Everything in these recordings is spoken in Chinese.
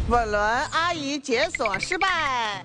稳轮阿姨解锁失败。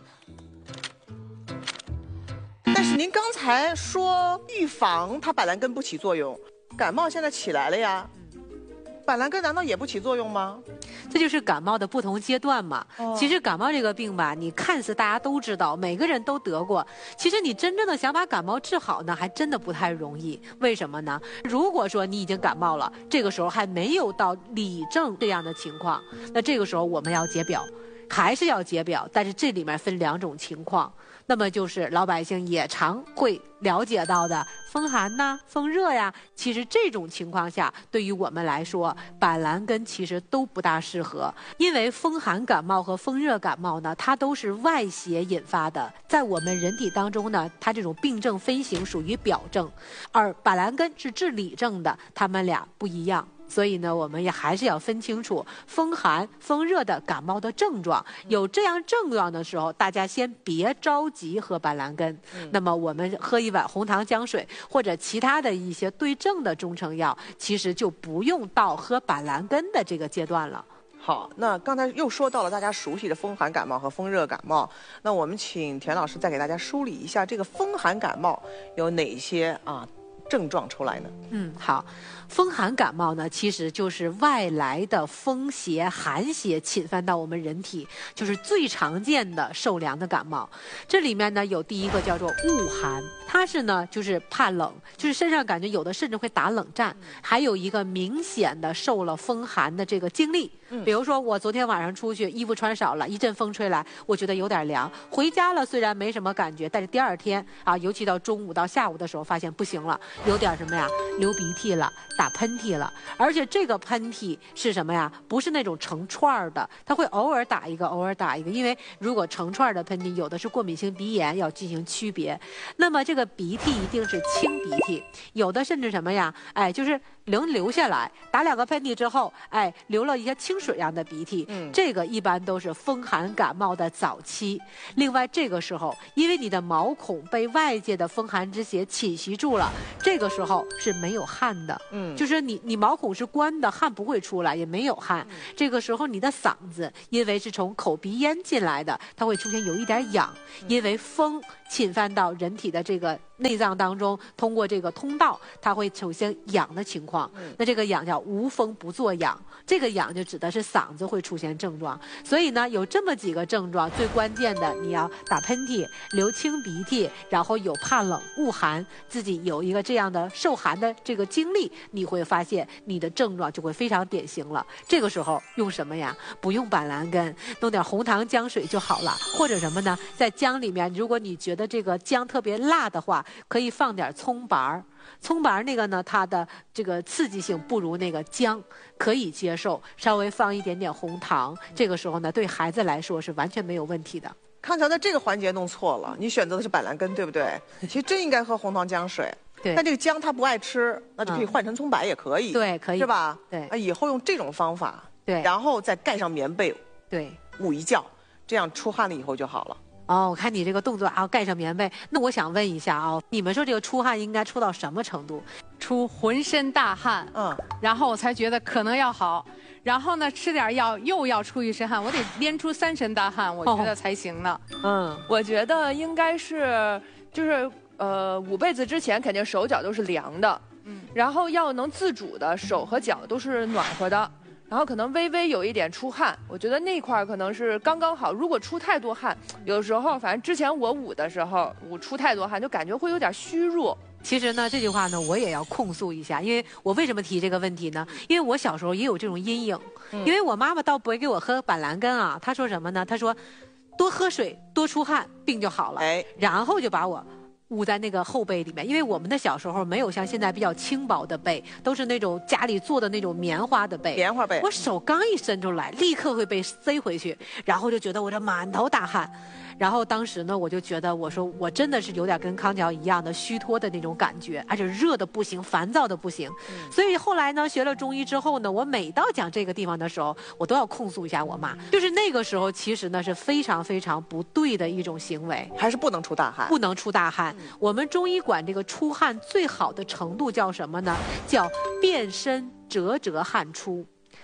但是您刚才说预防它板蓝根不起作用，感冒现在起来了呀，板蓝根难道也不起作用吗？ 这就是感冒的不同阶段嘛。其实感冒这个病吧，你看似大家都知道，每个人都得过，其实你真正的想把感冒治好呢，还真的不太容易。为什么呢？如果说你已经感冒了，这个时候还没有到里症这样的情况，那这个时候我们要解表，还是要解表，但是这里面分两种情况。那么就是老百姓也常会了解到的风寒呐、风热呀，其实这种情况下，对于我们来说，板蓝根其实都不大适合，因为风寒感冒和风热感冒呢，它都是外邪引发的，在我们人体当中呢，它这种病症分型属于表症，而板蓝根是治里症的，它们俩不一样。所以呢，我们也还是要分清楚风寒、风热的感冒的症状。有这样症状的时候，大家先别着急喝板蓝根。那么我们喝一碗红糖姜水或者其他的一些对症的中成药，其实就不用到喝板蓝根的这个阶段了。 好，那刚才又说到了大家熟悉的风寒感冒和风热感冒，那我们请田老师再给大家梳理一下这个风寒感冒有哪些症状出来呢？ 好，风寒感冒呢，其实就是外来的风邪、寒邪侵犯到我们人体，就是最常见的受凉的感冒。这里面呢，有第一个叫做恶寒，它是呢就是怕冷，就是身上感觉有的甚至会打冷战，还有一个明显的受了风寒的这个经历。比如说我昨天晚上出去，衣服穿少了，一阵风吹来，我觉得有点凉，回家了虽然没什么感觉，但是第二天尤其到中午到下午的时候，发现不行了，有点什么呀，流鼻涕了，打喷嚏了，而且这个喷嚏是什么呀？不是那种成串的，它会偶尔打一个，偶尔打一个，因为如果成串的喷嚏，有的是过敏性鼻炎，要进行区别。那么这个鼻涕一定是清鼻涕，有的甚至什么呀？就是能流下来，打两个喷嚏之后，流了一些清水样的鼻涕，这个一般都是风寒感冒的早期。另外这个时候，因为你的毛孔被外界的风寒之邪侵袭住了，这个时候是没有汗的，就是你毛孔是关的，汗不会出来，也没有汗。这个时候你的嗓子因为是从口鼻咽进来的，它会出现有一点痒，因为风侵犯到人体的这个内脏当中，通过这个通道，它会出现痒的情况。那这个痒叫无风不作痒，这个痒就指的是嗓子会出现症状。所以呢，有这么几个症状，最关键的你要打喷嚏、流清鼻涕，然后有怕冷、恶寒，自己有一个这样的受寒的这个经历，你会发现你的症状就会非常典型了。这个时候用什么呀？不用板蓝根，弄点红糖姜水就好了。或者什么呢？在姜里面，如果你觉得这个姜特别辣的话，可以放点葱白儿。葱白那个呢，它的这个刺激性不如那个姜，可以接受。稍微放一点点红糖，这个时候呢，对孩子来说是完全没有问题的。 康桥在这个环节弄错了，你选择的是板蓝根，对不对？其实真应该喝红糖姜水。 对。 但这个姜他不爱吃，那就可以换成葱白也可以。 对，可以。 是吧？ 对。 以后用这种方法。 对。 然后再盖上棉被。 对。 捂一觉，这样出汗了以后就好了。 我看你这个动作盖上棉被，那我想问一下你们说这个出汗应该出到什么程度？ 出浑身大汗，然后我才觉得可能要好，然后呢吃点药又要出一身汗，我得连出3身大汗，我觉得才行呢。 我觉得应该是就是捂被子之前肯定手脚都是凉的，然后要能自主的手和脚都是暖和的。然后可能微微有一点出汗，我觉得那块可能是刚刚好。如果出太多汗，有时候反正之前我捂的时候，捂出太多汗，就感觉会有点虚弱。 其实呢，这句话呢，我也要控诉一下，因为我为什么提这个问题呢？因为我小时候也有这种阴影，因为我妈妈倒不会给我喝板蓝根她说什么呢？她说，多喝水，多出汗，病就好了。然后就把我捂在那个厚被里面，因为我们的小时候没有像现在比较轻薄的被，都是那种家里做的那种棉花的被。 棉花被。 我手刚一伸出来，立刻会被塞回去，然后就觉得我这满头大汗。然后当时呢，我就觉得，我说我真的是有点跟康桥一样的虚脱的那种感觉，而且热的不行，烦躁的不行。所以后来呢，学了中医之后呢，我每到讲这个地方的时候，我都要控诉一下我妈。就是那个时候，其实呢是非常非常不对的一种行为， 还是不能出大汗， 不能出大汗。我们中医管这个出汗最好的程度叫什么呢？叫遍身折汗出。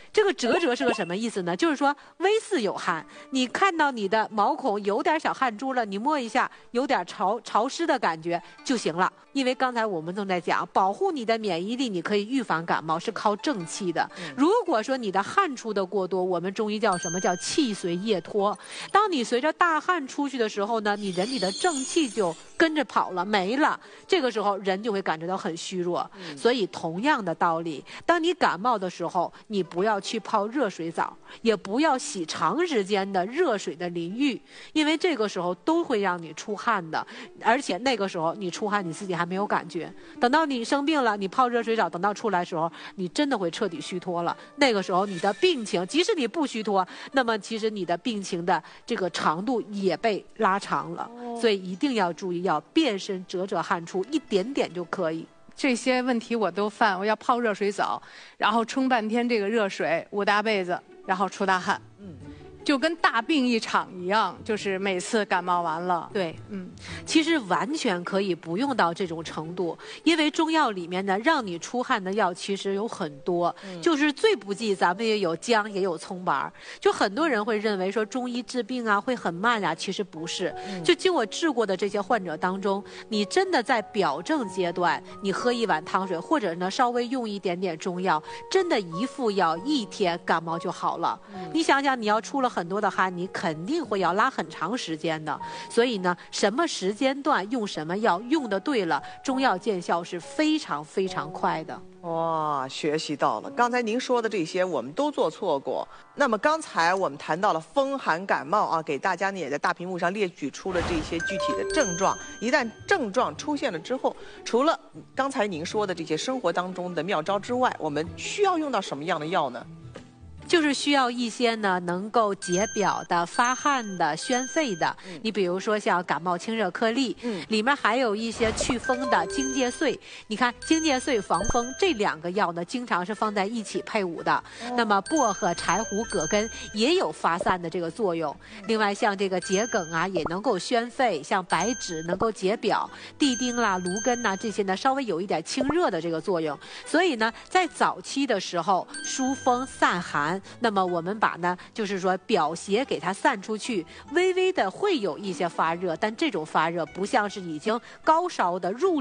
这个折折是个什么意思呢？就是说微似有汗，你看到你的毛孔有点小汗珠了，你摸一下有点潮湿的感觉就行了。因为刚才我们正在讲保护你的免疫力，你可以预防感冒是靠正气的。如果说你的汗出的过多，我们中医叫什么叫气随液脱。当你随着大汗出去的时候呢，你人体的正气就跟着跑了没了，这个时候人就会感觉到很虚弱。所以同样的道理，当你感冒的时候，你不要去泡热水澡，也不要洗长时间的热水的淋浴，因为这个时候都会让你出汗的，而且那个时候你出汗你自己还没有感觉，等到你生病了，你泡热水澡，等到出来的时候，你真的会彻底虚脱了。那个时候你的病情，即使你不虚脱，那么其实你的病情的这个长度也被拉长了。所以一定要注意，要遍身折折汗出，一点点就可以。 这些问题我都犯，我要泡热水澡，然后冲半天这个热水，捂大被子，然后出大汗，就跟大病一场一样，就是每次感冒完了。 对，其实完全可以不用到这种程度，因为中药里面呢，让你出汗的药其实有很多，就是最不济咱们也有姜，也有葱白。就很多人会认为说中医治病啊会很慢啊，其实不是。就经我治过的这些患者当中，你真的在表症阶段，你喝一碗汤水，或者呢稍微用一点点中药，真的一副药1天感冒就好了。你想想，你要出了很多的汗，你肯定会要拉很长时间的。所以呢，什么时间段用什么药，用的对了，中药见效是非常非常快的。 哇，学习到了！刚才您说的这些我们都做错过。那么刚才我们谈到了风寒感冒啊，给大家呢也在大屏幕上列举出了这些具体的症状。一旦症状出现了之后，除了刚才您说的这些生活当中的妙招之外，我们需要用到什么样的药呢？ 就是需要一些呢能够解表的、发汗的、宣肺的。你比如说像感冒清热颗粒，里面还有一些祛风的荆芥穗。你看荆芥穗、防风这2个药呢，经常是放在一起配伍的。那么薄荷、柴胡、葛根也有发散的这个作用。另外像这个桔梗啊，也能够宣肺；像白芷能够解表，地丁啦、芦根呐这些呢，稍微有一点清热的这个作用。所以呢，在早期的时候疏风散寒。那么我们把呢，就是说表邪给它散出去，微微的会有一些发热，但这种发热不像是已经高烧的入